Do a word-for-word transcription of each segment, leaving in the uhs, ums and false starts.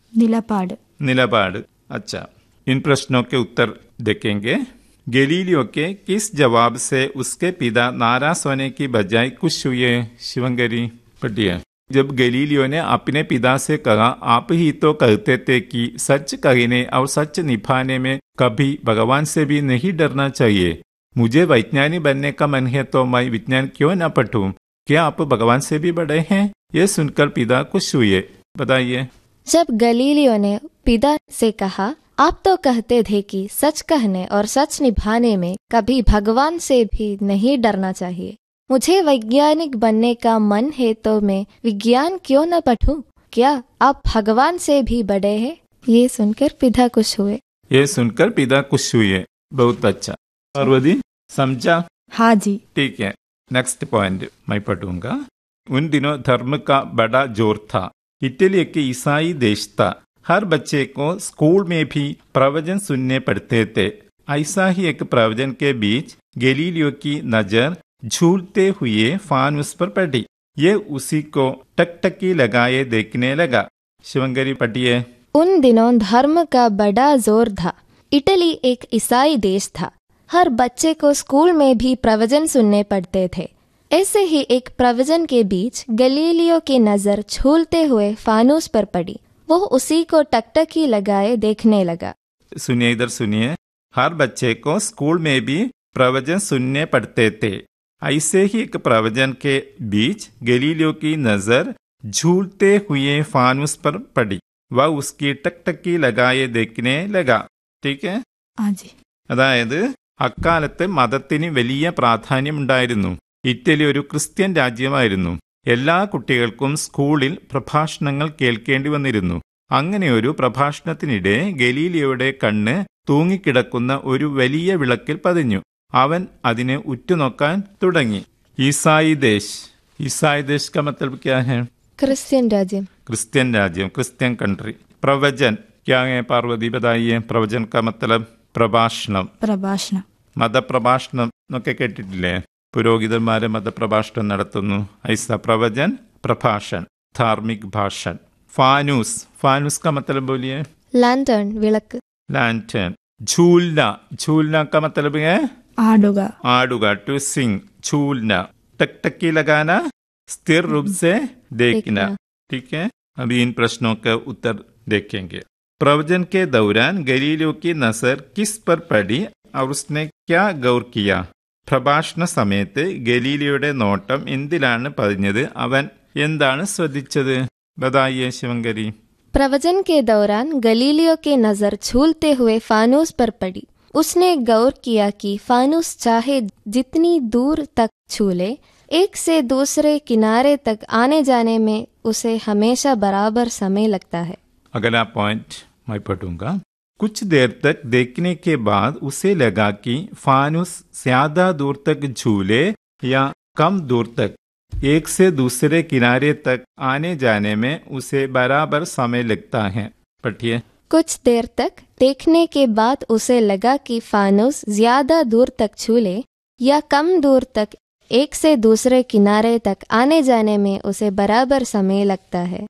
निलपाड़ निलपाड़। अच्छा, इन प्रश्नों के उत्तर देखेंगे। गैलीलियो के किस जवाब से उसके पिता नाराज होने की बजाय खुश हुए? शिवंगरी पढ़िए। जब गैलीलियो ने अपने पिता से कहा, आप ही तो कहते थे कि सच कहने और सच निभाने में कभी भगवान से भी नहीं डरना चाहिए। मुझे वैज्ञानिक बनने का मन है तो मैं विज्ञान क्यों न पढ़ूं? क्या आप भगवान से भी बड़े हैं? ये सुनकर पिता खुश हुए। बताइए। जब गैलीलियो ने पिता से कहा, आप तो कहते थे कि सच कहने और सच निभाने में कभी भगवान से भी नहीं डरना चाहिए। मुझे वैज्ञानिक बनने का मन है तो मैं विज्ञान क्यों न पढ़ूं? क्या आप भगवान से भी बड़े हैं? ये सुनकर पिता खुश हुए। ये सुनकर पिता खुश हुए। बहुत अच्छा। पार्वती समझा? हाँ जी। ठीक है, नेक्स्ट पॉइंट मैं पढ़ूंगा। उन दिनों धर्म का बड़ा जोर था। इटली के ईसाई देश था। हर बच्चे को स्कूल में भी प्रवचन सुनने पड़ते थे। ऐसा ही एक प्रवचन के बीच गैलीलियो की नजर झूलते हुए फानुस पर पड़ी। ये उसी को टकटकी लगाए देखने लगा। शिवंगरी पढ़िए। उन दिनों धर्म का बड़ा जोर था। इटली एक ईसाई देश था। हर बच्चे को स्कूल में भी प्रवचन सुनने पड़ते थे। ऐसे ही एक प्रवचन के बीच गैलीलियो की नजर झूलते हुए फानुस पर पड़ी। वो उसी को टकटकी लगाए देखने लगा। सुनिए, इधर सुनिए। हर बच्चे को स्कूल में भी प्रवचन सुनने पड़ते थे। ऐसे ही एक प्रवचन के बीच गैलीलियो की नजर झूलते हुए फानुस पर पड़ी। वह उसकी टकटकी लगाए देखने लगा। ठीक है? हाँ जी। അതായത് അക്കാലത്ത് മതത്തിന് വലിയ പ്രാധാന്യമുണ്ടായിരുന്നു. ഇറ്റലി ഒരു ക്രിസ്ത്യൻ രാജ്യമായിരുന്നു. എല്ലാ കുട്ടികൾക്കും സ്കൂളിൽ പ്രഭാഷണങ്ങൾ കേൾക്കേണ്ടി വന്നിരുന്നു. അങ്ങനെ ഒരു പ്രഭാഷണത്തിനിടെ ഗലീലിയോയുടെ കണ്ണ് തൂങ്ങിക്കിടക്കുന്ന ഒരു വലിയ വിളക്കിൽ പതിഞ്ഞു. അവൻ അതിനെ ഉറ്റുനോക്കാൻ തുടങ്ങി. ഈസായി ദേശ്. ഈസായി ദേശ് का मतलब क्या है? क्रिश्चियन राज्य। क्रिश्चियन राज्य, क्रिश्चियन कंट्री। प्रवचन क्या है पार्वती बताइए? प्रवचन का मतलब പ്രഭാഷണം. പ്രഭാഷണം. മതപ്രഭാഷണം എന്നൊക്കെ കേട്ടിട്ടില്ലേ? പുരോഹിതന്മാരെ മതപ്രഭാഷണം നടത്തുന്നു. ഐസ പ്രവചൻ, പ്രഭാഷൺ, ധാർമ്മിക് ഭാഷൺ. ഫാനൂസ്. ഫാനൂസ് का मतलब बोलिए? लैंटर्न विளக்கு. लैंटर्न. झूलना. झूलना का मतलब है? आडुगा. आडुगा, टू सिंग. झूलना. टकटकी लगाना, स्थिर रूप से देखना. ठीक है? अभी इन प्रश्नों का उत्तर देखेंगे। प्रवचन के दौरान गैलीलियो की नजर किस पर पड़ी और उसने क्या गौर किया? പ്രഭാഷണ സമയത്ത് ഗലീലിയോയുടെ നോട്ടം എന്തിലാണ് പതിഞ്ഞത്? അവൻ എന്താണ് ശ്രദ്ധിച്ചത്? ബതായിയെ ശിവങ്കരി. प्रवचन के दौरान गैलीलियो की नजर झूलते हुए फानूस पर पड़ी। उसने गौर किया कि फानूस चाहे जितनी दूर तक झूले, एक से दूसरे किनारे तक आने जाने में उसे हमेशा बराबर समय लगता है। अगला पॉइंट मैं पढ़ूंगा। कुछ देर तक देखने के बाद उसे लगा कि फानुस ज्यादा दूर तक झूले या कम दूर तक, एक से दूसरे किनारे तक आने जाने में उसे बराबर समय लगता है। पढ़िए। कुछ देर तक देखने के बाद उसे लगा कि फानुस ज्यादा दूर तक झूले या कम दूर तक, एक से दूसरे किनारे तक आने जाने में उसे बराबर समय लगता है।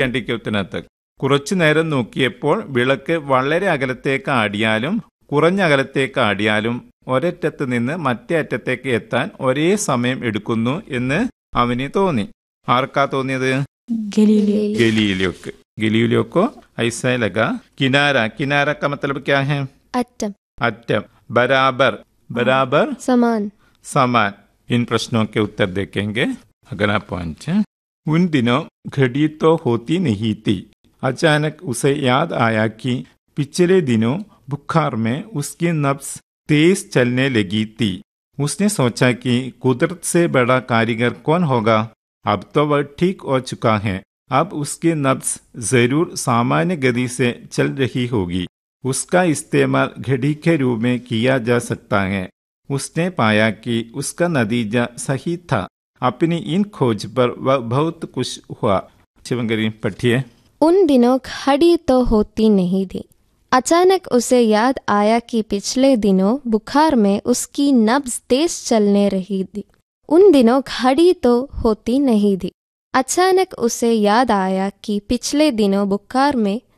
तक കുറച്ചു നേരം നോക്കിയപ്പോൾ വിളക്ക് വളരെ അകലത്തേക്ക് ആടിയാലും കുറഞ്ഞ അകലത്തേക്ക് ആടിയാലും ഒരറ്റത്ത് നിന്ന് മറ്റേ അറ്റത്തേക്ക് എത്താൻ ഒരേ സമയം എടുക്കുന്നു എന്ന് അവന് തോന്നി. ആർക്കാ തോന്നിയത്? ഗലീലിയോക്ക്. ഗലീലിയോക്കോ ഐസാ ലഗാ കിനാര. കിനാര का मतलब क्या है? अट्टम. अट्टम. बराबर. बराबर समान. समान. इन प्रश्नों के उत्तर देखेंगे। अगला पॉइंट है। उन दिनों घड़ी तो होती नहीं थी। अचानक उसे याद आया कि पिछले दिनों बुखार में उसकी नब्ज तेज चलने लगी थी। उसने सोचा कि कुदरत से बड़ा कारीगर कौन होगा? अब तो वह ठीक हो चुका है। अब उसकी नब्ज जरूर सामान्य गति से चल रही होगी। उसका इस्तेमाल घड़ी के रूप में किया जा सकता है। उसने पाया कि उसका नतीजा सही था। अपनी इन खोज पर वह बहुत खुश हुआ। शिवंगरी पढ़िए। उन दिनों घड़ी तो होती नहीं थी। अचानक उसे याद आया कि पिछले दिनों बुखार में उसकी नब्ज तेज चलने रही थी। उन दिनों घड़ी तो होती नहीं थी। अचानक उसे याद आया कि पिछले दिनों बुखार में